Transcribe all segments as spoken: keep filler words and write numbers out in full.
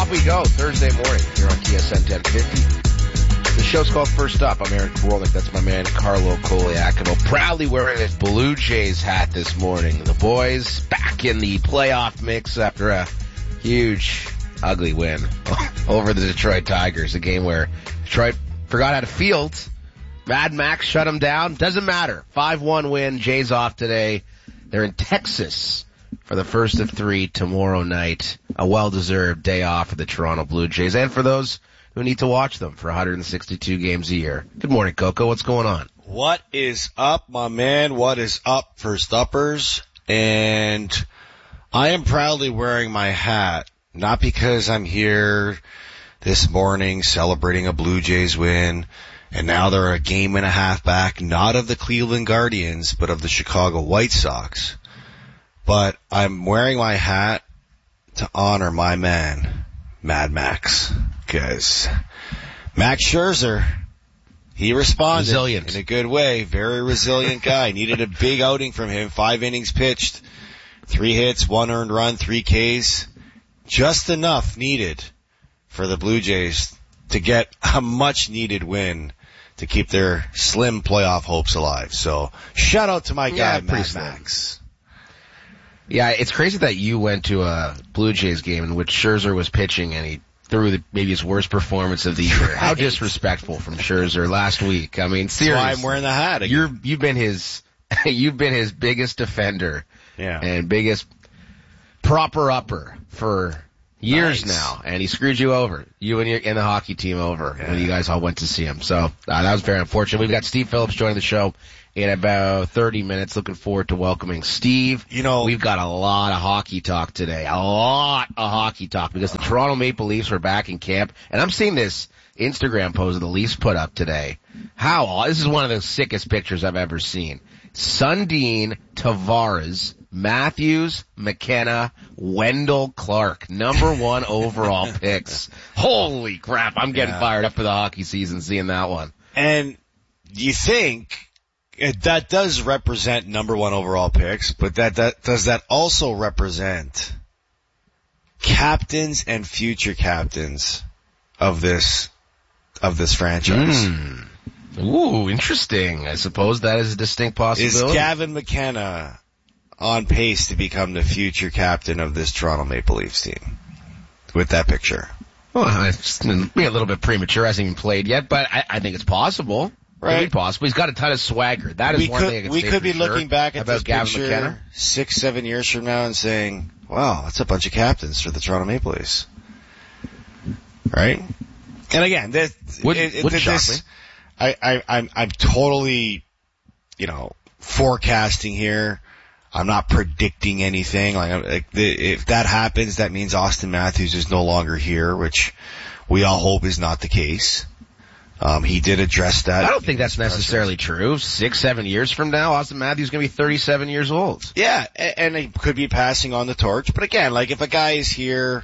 Off we go, Thursday morning here on T S N ten fifty. The show's called First Up. I'm Eric Borlick. That's my man, Carlo Koliakovo, proudly wearing his Blue Jays hat this morning. The boys back in the playoff mix after a huge, ugly win over the Detroit Tigers, a game where Detroit forgot how to field. Mad Max shut them down. Doesn't matter. five one win. Jays off today. They're in Texas for the first of three tomorrow night. A well-deserved day off for the Toronto Blue Jays and for those who need to watch them for one hundred sixty-two games a year. Good morning, Coco. What's going on? What is up, my man? What is up, First Uppers? And I am proudly wearing my hat, not because I'm here this morning celebrating a Blue Jays win, and now they're a game and a half back, not of the Cleveland Guardians, but of the Chicago White Sox. But I'm wearing my hat to honor my man, Mad Max. Because Max Scherzer, he responded resilient. In a good way. Very resilient guy. Needed a big outing from him. Five innings pitched, three hits, one earned run, three Ks. Just enough needed for the Blue Jays to get a much-needed win to keep their slim playoff hopes alive. So shout out to my guy, yeah, Mad slim. Max. Yeah, it's crazy that you went to a Blue Jays game in which Scherzer was pitching and he threw the, maybe his worst performance of the year. Right. How disrespectful from Scherzer last week. I mean, seriously. That's why I'm wearing the hat again. You're, you've been his, you've been his biggest defender. Yeah. And biggest proper upper for years nice. now. And he screwed you over. You and your, and the hockey team over yeah. when you guys all went to see him. So, uh, that was very unfortunate. We've got Steve Phillips joining the show in about thirty minutes. Looking forward to welcoming Steve. You know, we've got a lot of hockey talk today. A lot of hockey talk because the Toronto Maple Leafs are back in camp. And I'm seeing this Instagram post that the Leafs put up today. How, this is one of the sickest pictures I've ever seen. Sundin, Tavares, Matthews, McKenna, Wendell Clark, number one overall picks. Holy crap, I'm getting yeah. fired up for the hockey season seeing that one. And you think it, that does represent number one overall picks, but that, that does that also represent captains and future captains of this of this franchise? Mm. Ooh, interesting. I suppose that is a distinct possibility. Is Gavin McKenna on pace to become the future captain of this Toronto Maple Leafs team with that picture? Well, it's be a little bit premature. Hasn't even played yet, but I, I think it's possible. Right. Could be possible. He's got a ton of swagger. That is we one could, thing I can we say could be for looking sure back at about this Gavin picture McKenna. six, seven years from now and saying, wow, that's a bunch of captains for the Toronto Maple Leafs. Right? And again, this, would, it, would it, shock this, me. I, I, I'm, I'm totally, you know, forecasting here. I'm not predicting anything. Like, like the, if that happens, that means Austin Matthews is no longer here, which we all hope is not the case. Um, he did address that. I don't think that's necessarily true. Six, seven years from now, Austin Matthews is going to be thirty-seven years old. Yeah, and, and he could be passing on the torch. But again, like if a guy is here,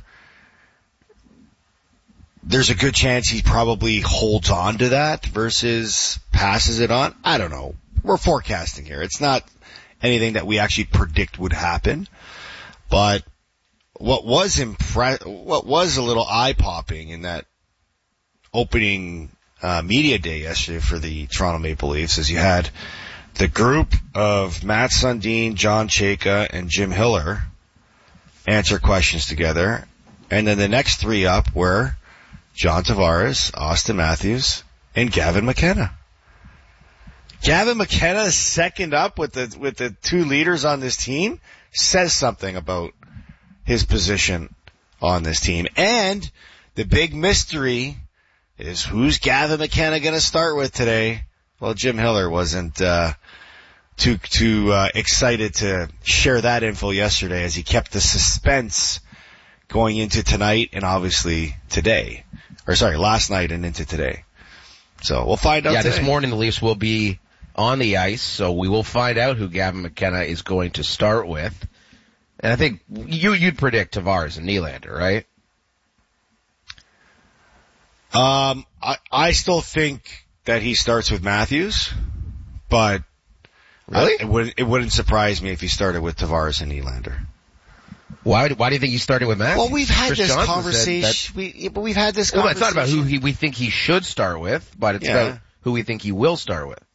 there's a good chance he probably holds on to that versus passes it on. I don't know. We're forecasting here. It's not anything that we actually predict would happen. But what was impre- what was a little eye-popping in that opening uh, media day yesterday for the Toronto Maple Leafs is you had the group of Matt Sundin, John Chayka, and Jim Hiller answer questions together. And then the next three up were John Tavares, Austin Matthews, and Gavin McKenna. Gavin McKenna second up with the with the two leaders on this team says something about his position on this team. And the big mystery is who's Gavin McKenna going to start with today? Well, Jim Hiller wasn't uh too too uh, excited to share that info yesterday as he kept the suspense going into tonight and obviously today. Or sorry, last night and into today. So we'll find out Yeah, today. This morning the Leafs will be on the ice, so we will find out who Gavin McKenna is going to start with. And I think you, you'd predict Tavares and Nylander, right? Um, I, I still think that he starts with Matthews, but really? I, it wouldn't, it wouldn't surprise me if he started with Tavares and Nylander. Why, why do you think he's starting with Matthews? Well, we've had Chris this Johnson conversation. that, we, yeah, but we've had this well, conversation. it's not about who he, we think he should start with, but it's Yeah. about who we think he will start with.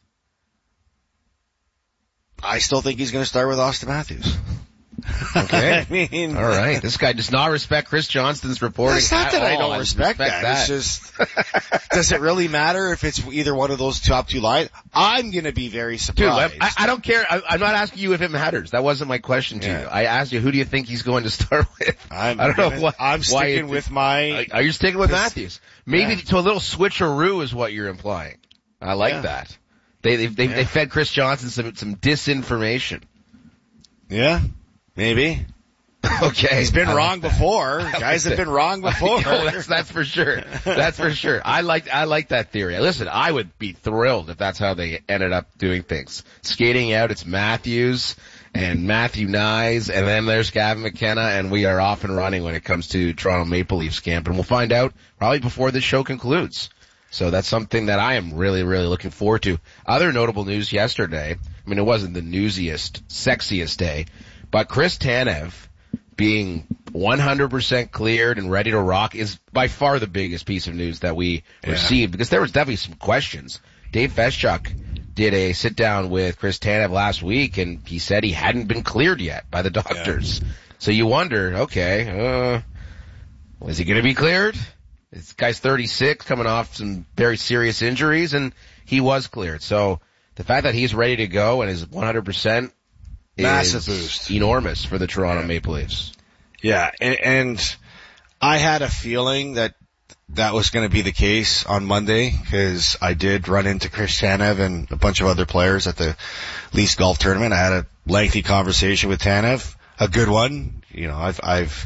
I still think he's going to start with Austin Matthews. Okay. I mean, all right. This guy does not respect Chris Johnston's reporting. It's not at that I all. don't respect, respect that. that. It's just, does it really matter if it's either one of those top two lines? I'm going to be very Dude, surprised. I, I don't care. I, I'm not asking you if it matters. That wasn't my question to Yeah. you. I asked you, who do you think he's going to start with? I'm, I don't know gonna, what. I'm why sticking you, with my. Are you sticking with Cause, Matthews? Maybe yeah. to a little switcheroo is what you're implying. I like Yeah. that. They they they, Yeah. they fed Chris Johnson some some disinformation. Yeah, maybe. Okay, He's been I wrong like before. like Guys have that. been wrong before. Oh, that's that's for sure. That's for sure. I like I like that theory. Listen, I would be thrilled if that's how they ended up doing things. Skating out, it's Matthews and Matthew Nyes, and then there's Gavin McKenna, and we are off and running when it comes to Toronto Maple Leafs camp, and we'll find out probably before this show concludes. So that's something that I am really, really looking forward to. Other notable news yesterday, I mean, it wasn't the newsiest, sexiest day, but Chris Tanev being one hundred percent cleared and ready to rock is by far the biggest piece of news that we Yeah. received, because there was definitely some questions. Dave Feschuk did a sit down with Chris Tanev last week, and he said he hadn't been cleared yet by the doctors. Yeah. So you wonder, okay, uh, is he going to be cleared? This guy's thirty-six, coming off some very serious injuries, and he was cleared. So the fact that he's ready to go and is one hundred percent Massive is boost. enormous for the Toronto Yeah. Maple Leafs. Yeah, and, and I had a feeling that that was going to be the case on Monday, because I did run into Chris Tanev and a bunch of other players at the Leafs golf tournament. I had a lengthy conversation with Tanev, a good one. You know, I've I've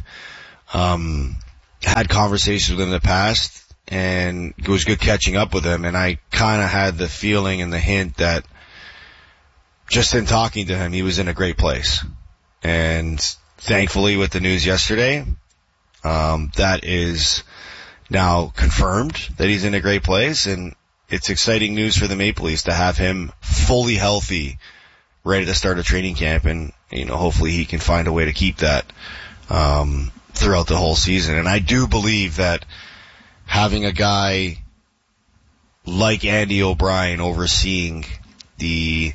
um had conversations with him in the past, and it was good catching up with him. And I kind of had the feeling and the hint that just in talking to him, he was in a great place. And thankfully, with the news yesterday, um, that is now confirmed that he's in a great place, and it's exciting news for the Maple Leafs to have him fully healthy, ready to start a training camp, and, you know, hopefully he can find a way to keep that, um, throughout the whole season. And I do believe that having a guy like Andy O'Brien overseeing the,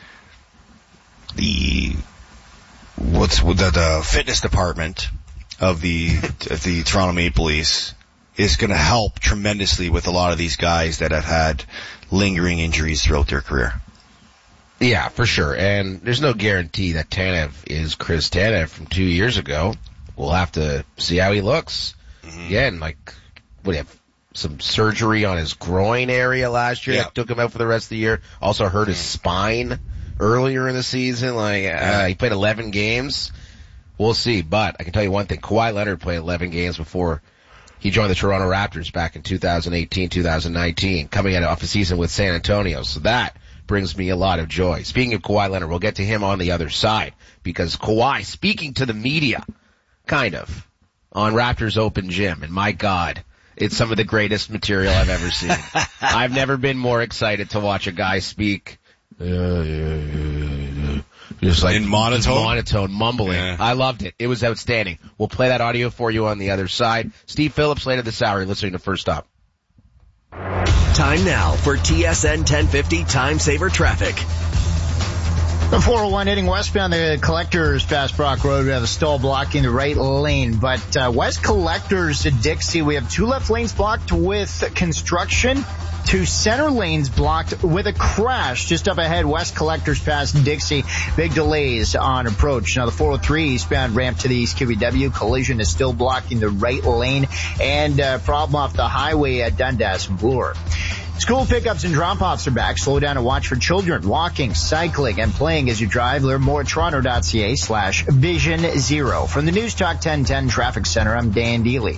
the, what's the, the fitness department of the, of the Toronto Maple Leafs is going to help tremendously with a lot of these guys that have had lingering injuries throughout their career. Yeah, for sure. And there's no guarantee that Tanev is Chris Tanev from two years ago. We'll have to see how he looks. Mm-hmm. Again, like, what do you have? Some surgery on his groin area last year yeah. that took him out for the rest of the year. Also hurt his spine earlier in the season. Like, uh, he played eleven games. We'll see. But I can tell you one thing. Kawhi Leonard played eleven games before he joined the Toronto Raptors back in two thousand eighteen, two thousand nineteen, coming out of a season with San Antonio. So that brings me a lot of joy. Speaking of Kawhi Leonard, we'll get to him on the other side, because Kawhi, speaking to the media, kind of, on Raptors Open Gym, and my God, it's some of the greatest material I've ever seen. I've never been more excited to watch a guy speak. Uh, yeah, yeah, yeah, just like in monotone, monotone mumbling. Yeah. I loved it. It was outstanding. We'll play that audio for you on the other side. Steve Phillips, later this hour, listening to First Up. Time now for T S N ten fifty Time Saver Traffic. The four oh one heading westbound the Collectors past Brock Road. We have a stall blocking the right lane. But uh, West Collectors to Dixie, we have two left lanes blocked with construction. Two center lanes blocked with a crash just up ahead. West Collectors past Dixie. Big delays on approach. Now the four oh three eastbound ramp to the East Q B W. Collision is still blocking the right lane. And uh, problem off the highway at Dundas and Bloor. School pickups and drop-offs are back. Slow down and watch for children walking, cycling, and playing as you drive. Learn more at toronto.ca slash vision zero. From the News Talk ten ten Traffic Center, I'm Dan Deely.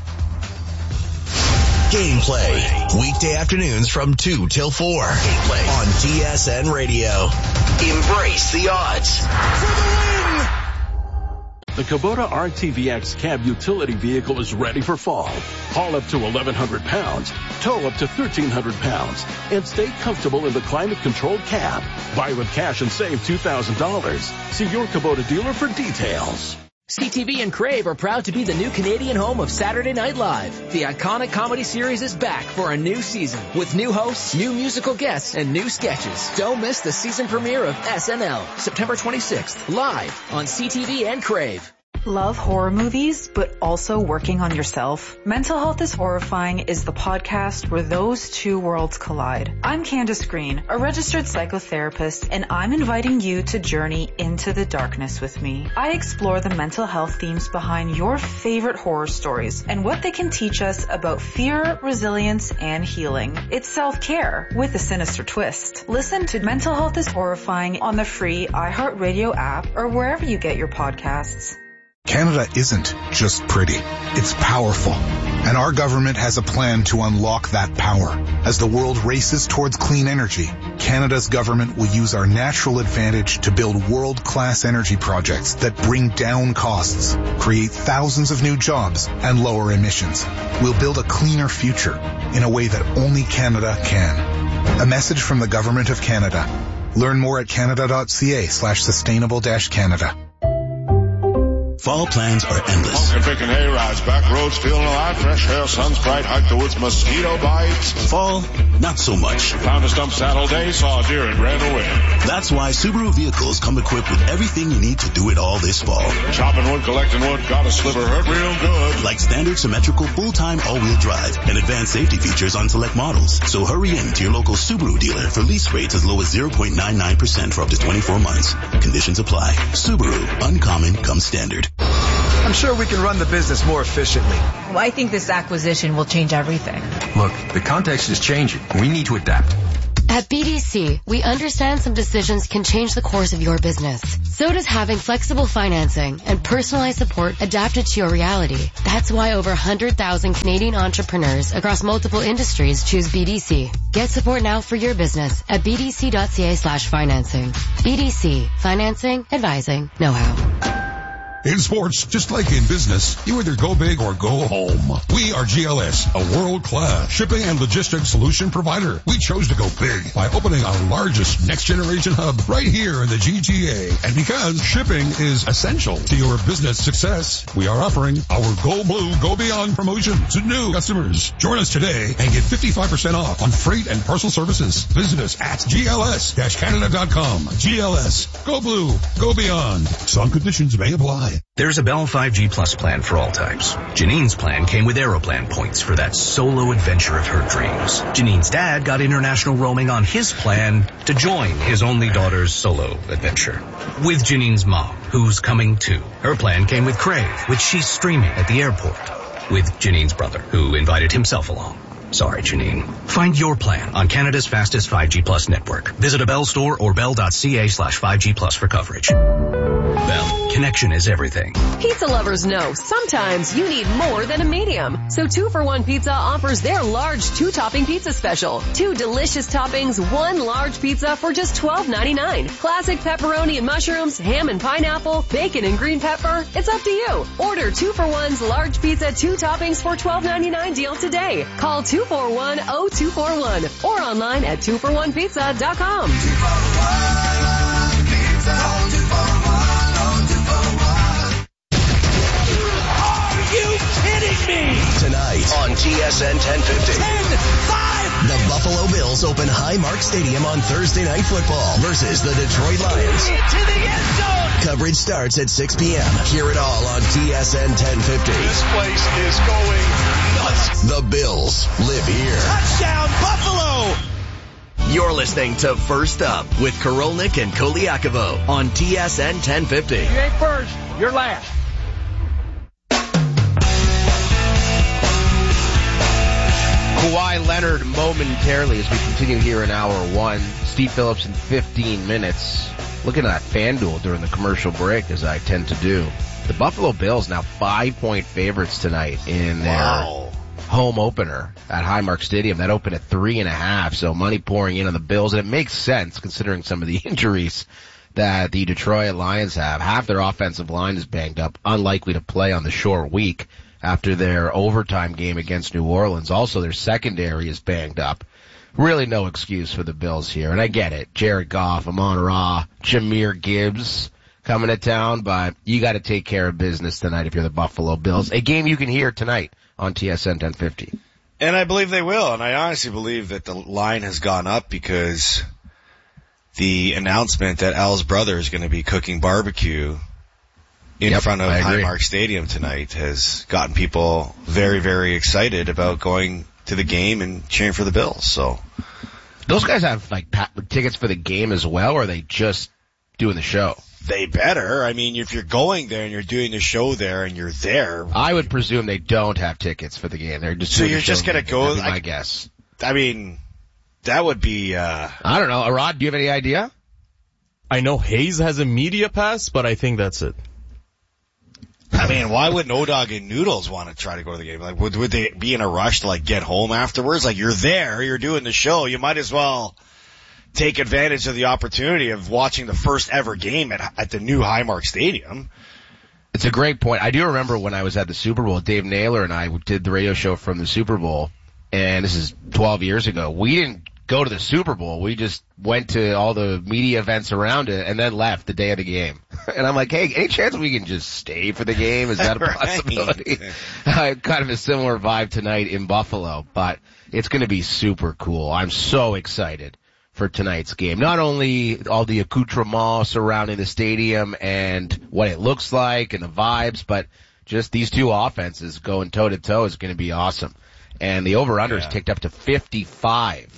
Gameplay. Weekday afternoons from two till four. Gameplay on T S N Radio. Embrace the odds. For the win! The Kubota R T V X cab utility vehicle is ready for fall. Haul up to eleven hundred pounds, tow up to thirteen hundred pounds, and stay comfortable in the climate-controlled cab. Buy with cash and save two thousand dollars. See your Kubota dealer for details. C T V and Crave are proud to be the new Canadian home of Saturday Night Live. The iconic comedy series is back for a new season with new hosts, new musical guests, and new sketches. Don't miss the season premiere of S N L, September twenty-sixth, live on C T V and Crave. Love horror movies, but also working on yourself? Mental Health is Horrifying is the podcast where those two worlds collide. I'm Candace Green, a registered psychotherapist, and I'm inviting you to journey into the darkness with me. I explore the mental health themes behind your favorite horror stories and what they can teach us about fear, resilience, and healing. It's self-care with a sinister twist. Listen to Mental Health is Horrifying on the free iHeartRadio app or wherever you get your podcasts. Canada isn't just pretty, it's powerful. And our government has a plan to unlock that power. As the world races towards clean energy, Canada's government will use our natural advantage to build world-class energy projects that bring down costs, create thousands of new jobs, and lower emissions. We'll build a cleaner future in a way that only Canada can. A message from the Government of Canada. Learn more at canada.ca slash sustainable dash Canada. Fall plans are endless. Pumpkin picking hay rides, back roads, feeling alive, fresh air, sun's bright, hike the woods, mosquito bites. Fall, not so much. Found a stump saddle day, saw a deer and ran away. That's why Subaru vehicles come equipped with everything you need to do it all this fall. Chopping wood, collecting wood, got a sliver, hurt real good. Like standard symmetrical full-time all-wheel drive and advanced safety features on select models. So hurry in to your local Subaru dealer for lease rates as low as zero point nine nine percent for up to twenty-four months. Conditions apply. Subaru, uncommon comes standard. I'm sure we can run the business more efficiently. Well, I think this acquisition will change everything. Look, the context is changing. We need to adapt. At B D C, we understand some decisions can change the course of your business. So does having flexible financing and personalized support adapted to your reality. That's why over one hundred thousand Canadian entrepreneurs across multiple industries choose B D C. Get support now for your business at bdc.ca slash financing. B D C. Financing, advising, know-how. In sports, just like in business, you either go big or go home. We are G L S, a world-class shipping and logistics solution provider. We chose to go big by opening our largest next-generation hub right here in the G T A. And because shipping is essential to your business success, we are offering our Go Blue, Go Beyond promotion to new customers. Join us today and get fifty-five percent off on freight and parcel services. Visit us at G L S Canada dot com. G L S, Go Blue, Go Beyond. Some conditions may apply. There's a Bell five G Plus plan for all types. Janine's plan came with Aeroplan points for that solo adventure of her dreams. Janine's dad got international roaming on his plan to join his only daughter's solo adventure. With Janine's mom, who's coming too. Her plan came with Crave, which she's streaming at the airport. With Janine's brother, who invited himself along. Sorry, Janine. Find your plan on Canada's fastest five G Plus network. Visit a Bell store or bell.ca slash 5G Plus for coverage. Bell, connection is everything. Pizza lovers know sometimes you need more than a medium. So two for one Pizza offers their large two-topping pizza special. Two delicious toppings, one large pizza for just twelve ninety-nine. Classic pepperoni and mushrooms, ham and pineapple, bacon and green pepper. It's up to you. Order two for one's large pizza, two toppings for twelve ninety-nine deal today. Call two four one, oh two four one or online at two for one pizza dot com. two four one pizza, oh two four one, oh two four one. Are you kidding me? Tonight on T S N ten fifty. ten five. The Buffalo Bills open Highmark Stadium on Thursday Night Football versus the Detroit Lions. To the end zone. Coverage starts at six p.m. Hear it all on T S N ten fifty. This place is going nuts. The Bills live here. Touchdown, Buffalo! You're listening to First Up with Korolnik and Koliakovo on T S N ten fifty. You ain't first, you're last. Kawhi Leonard momentarily as we continue here in hour one. Steve Phillips in fifteen minutes. Looking at FanDuel during the commercial break, as I tend to do. The Buffalo Bills now five-point favorites tonight in their wow. home opener at Highmark Stadium. That opened at three and a half, so money pouring in on the Bills. And it makes sense considering some of the injuries that the Detroit Lions have. Half their offensive line is banged up, unlikely to play on the short week after their overtime game against New Orleans. Also, their secondary is banged up. Really no excuse for the Bills here. And I get it. Jared Goff, Amon-Ra, Jahmyr Gibbs, coming to town, but you got to take care of business tonight if you're the Buffalo Bills. A game you can hear tonight on T S N ten fifty. And I believe they will, and I honestly believe that the line has gone up because the announcement that Al's brother is going to be cooking barbecue in yep, front of Highmark Stadium tonight has gotten people very, very excited about going to the game and cheering for the Bills. So those guys have like tickets for the game as well, or are they just doing the show? They better. I mean, if you're going there and you're doing the show there and you're there, I would presume they don't have tickets for the game. They're just so you're just gonna go. That'd be my I guess. I mean, that would be. uh I don't know. Arad, do you have any idea? I know Hayes has a media pass, but I think that's it. I mean, why would O-Dog and Noodles want to try to go to the game? Like, would would they be in a rush to like get home afterwards? Like, you're there, you're doing the show, you might as well take advantage of the opportunity of watching the first ever game at at the new Highmark Stadium. It's a great point. I do remember when I was at the Super Bowl, Dave Naylor and I did the radio show from the Super Bowl, and this is twelve years ago. We didn't go to the Super Bowl. We just went to all the media events around it and then left the day of the game. And I'm like, hey, any chance we can just stay for the game? Is that a possibility? uh, kind of a similar vibe tonight in Buffalo, but it's going to be super cool. I'm so excited for tonight's game. Not only all the accoutrements surrounding the stadium and what it looks like and the vibes, but just these two offenses going toe to toe is going to be awesome. And the over-under is yeah. ticked up to fifty-five.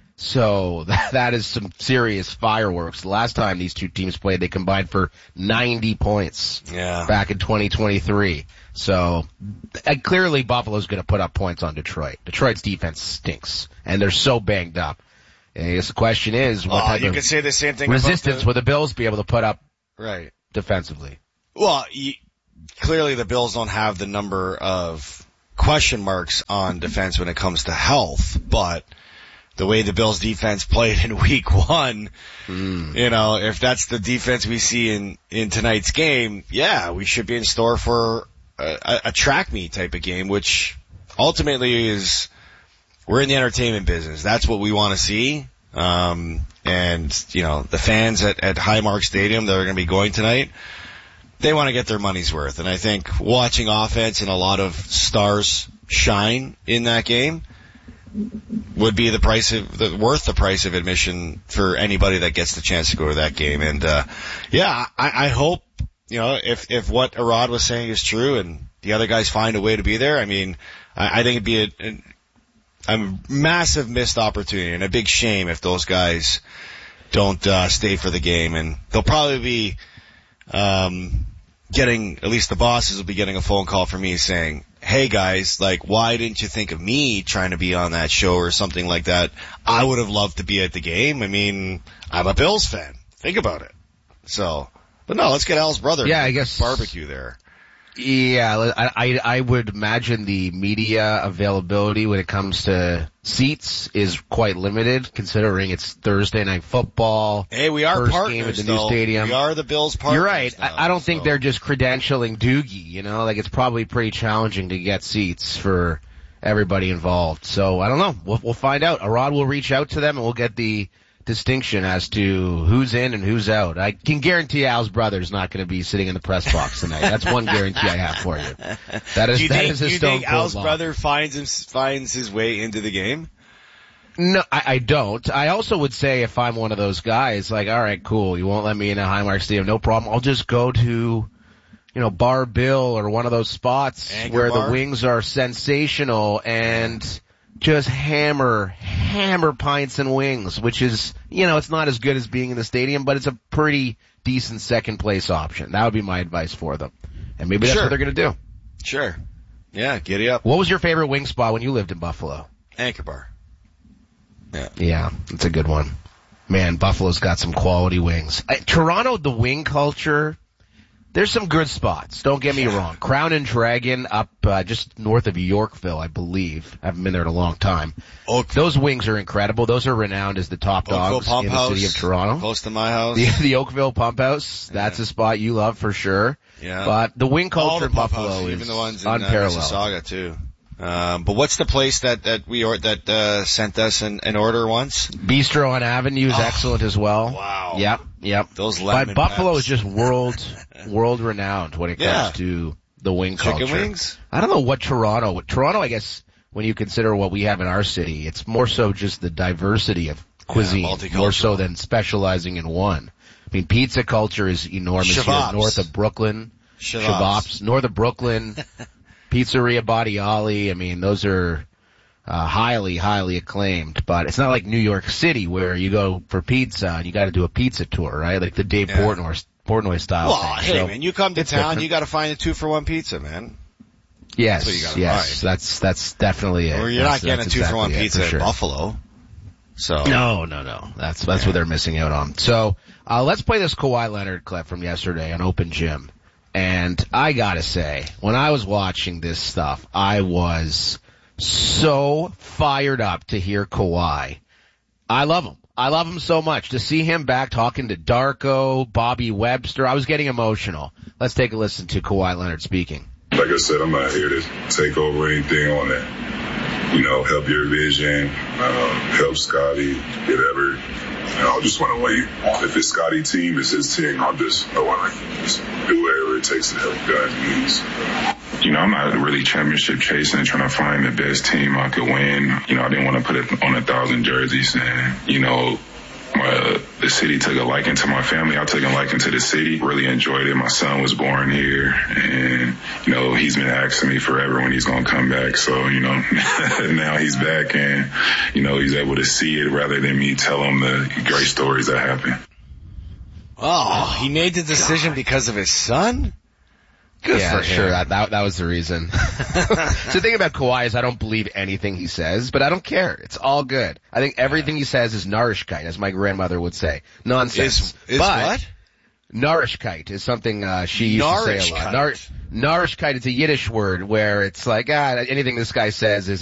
So that, that is some serious fireworks. The last time these two teams played, they combined for ninety points yeah. back in twenty twenty-three. So uh, clearly Buffalo's going to put up points on Detroit. Detroit's defense stinks, and they're so banged up. And I guess the question is, what uh, type you of could say the same thing resistance the... will the Bills be able to put up right. defensively? Well, you, clearly the Bills don't have the number of question marks on defense when it comes to health, but the way the Bills defense played in week one, mm. you know, if that's the defense we see in, in tonight's game, yeah, we should be in store for a, a track meet type of game, which ultimately is, we're in the entertainment business. That's what we want to see. Um, and, you know, the fans at, at Highmark Stadium that are going to be going tonight, they want to get their money's worth. And I think watching offense and a lot of stars shine in that game would be the price of the worth the price of admission for anybody that gets the chance to go to that game. And uh yeah, I, I hope, you know, if if what Arad was saying is true and the other guys find a way to be there, I mean, I, I think it'd be a, a, a massive missed opportunity and a big shame if those guys don't uh stay for the game. And they'll probably be um getting, at least the bosses will be getting a phone call from me saying, hey guys, like, why didn't you think of me trying to be on that show or something like that? I would have loved to be at the game. I mean, I'm a Bills fan. Think about it. So, but no, let's get Al's brother. Yeah, I guess barbecue there. Yeah, I, I, I would imagine the media availability when it comes to seats is quite limited, considering it's Thursday night football. Hey, we are first partners, game at the though. new stadium. We are the Bills partners. You're right. Now, I, I don't think so. they're just credentialing Doogie, you know, like it's probably pretty challenging to get seats for everybody involved. So I don't know. We'll, we'll find out. Arad will reach out to them and we'll get the distinction as to who's in and who's out. I can guarantee Al's brother's not going to be sitting in the press box tonight. That's one guarantee I have for you. That is, you that think, is a you stone think cold Al's law. brother finds his, finds his way into the game? No, I, I don't. I also would say if I'm one of those guys, like, all right, cool, you won't let me in a Highmark Stadium, no problem. I'll just go to, you know, Bar Bill or one of those spots Anchor where bar? the wings are sensational and just hammer, hammer pints and wings, which is, you know, it's not as good as being in the stadium, but it's a pretty decent second place option. That would be my advice for them. And maybe that's Sure. what they're going to do. Sure. Yeah, giddy up. What was your favorite wing spot when you lived in Buffalo? Anchor bar. Yeah. Yeah, it's a good one. Man, Buffalo's got some quality wings. Uh, Toronto, the wing culture, there's some good spots. Don't get me wrong. Crown and Dragon up uh, just north of Yorkville, I believe. I haven't been there in a long time. Oakville. Those wings are incredible. Those are renowned as the top Oakville dogs Pump in the House, city of Toronto. close to my house. The, the Oakville Pump House, that's Yeah. a spot you love for sure. Yeah. But the wing All culture the in pump Buffalo house, is even the ones in uh, unparalleled. Mississauga too. Um, but what's the place that, that we, or, that, uh, sent us an, an order once? Bistro on Avenue is oh, excellent as well. Wow. Yep, yep. Those lemon But Buffalo peps. is just world, world renowned when it comes Yeah. to the wing Chicken culture. wings? I don't know what Toronto, what Toronto, I guess, when you consider what we have in our city, it's more so just the diversity of cuisine, Yeah, more so than specializing in one. I mean, pizza culture is enormous Shababs. here north of Brooklyn. Shababs. Shababs. North of Brooklyn. Pizzeria Badiali. I mean, those are uh, highly, highly acclaimed. But it's not like New York City where you go for pizza and you got to do a pizza tour, right? Like the Dave Yeah. Portnoy, Portnoy style Well, thing. hey So man, you come to it's town, different. you gotta find a two for one pizza, man. Yes, That's what you gotta yes, find. that's that's definitely it. Or you're That's- not getting a that's two for one exactly it, pizza for at sure. Buffalo. So. No, no, no. That's that's Yeah. what they're missing out on. So uh, let's play this Kawhi Leonard clip from yesterday on Open Gym. And I gotta say, when I was watching this stuff, I was so fired up to hear Kawhi. I love him. I love him so much. To see him back talking to Darko, Bobby Webster, I was getting emotional. Let's take a listen to Kawhi Leonard speaking. Like I said, I'm not here to take over anything on that. You know, help your vision, um, help Scotty, whatever. You know, I just want to wait. If it's Scotty's team, it's his team. I'll just, I want to just do whatever it takes to help guys needs. You know, I'm not really championship chasing and trying to find the best team I could win. You know, I didn't want to put it on a thousand jerseys. And, you know, uh, the city took a liking to my family. I took a liking to the city. Really enjoyed it. My son was born here. And, you know, he's been asking me forever when he's going to come back. So, you know, now he's back and, you know, he's able to see it rather than me tell him the great stories that happen. Oh, he made the decision God. because of his son? Good yeah, for him. sure. That, that that was the reason. So the thing about Kawhi is I don't believe anything he says, but I don't care. It's all good. I think everything he says is Narishkeit, as my grandmother would say. Nonsense. Is, is but what? Narishkeit is something uh, she used to say a lot. Nar- Narishkeit is a Yiddish word where it's like, ah, anything this guy says is